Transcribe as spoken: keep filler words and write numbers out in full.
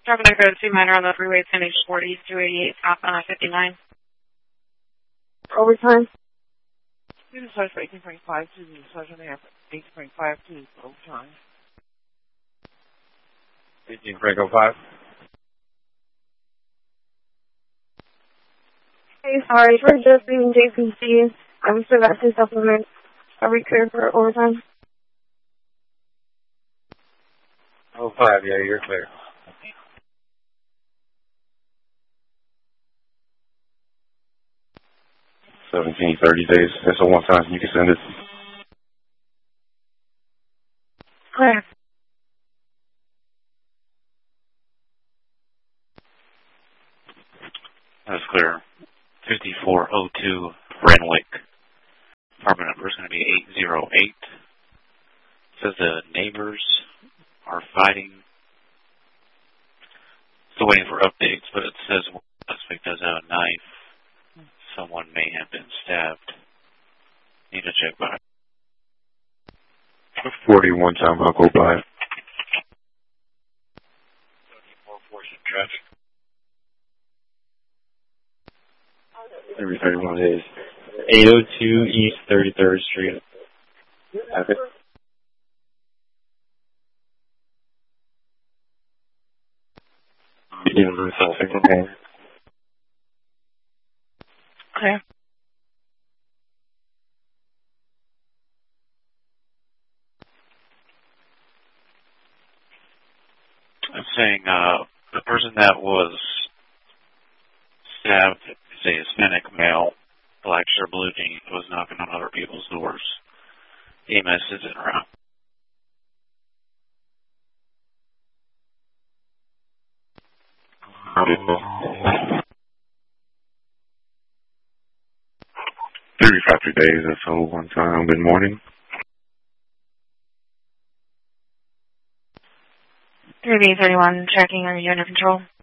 Driving a code two minor on the freeway, ten H forty, two eighty-eight, top on I fifty-nine. Overtime. You decide for eighteen point five two, you decide for eighteen point five two, overtime. eighteen point oh five. Hey, sorry, we're just leaving J P C. I'm still got two supplements. Are we clear for overtime? Oh five, yeah, you're clear. Seventeen thirty days. That's a one time. You can send it. Clear. That's clear. fifty-four oh two Renwick. Apartment number is going to be eight zero eight. Says the neighbors are fighting. Still waiting for updates, but it says one suspect does have a knife. Someone may have been stabbed. Need to check by. forty-one time, I'll go by. More fortune traffic. Every thirty-one days. eight oh two East thirty-third Street. Have it. Okay. Clear. I'm saying uh, the person that was stabbed is a Hispanic male, black shirt, blue jeans, was knocking on other people's doors. E M S isn't around. thirty-five days, that's all one time. Good morning. three B thirty-one, tracking, are you under control?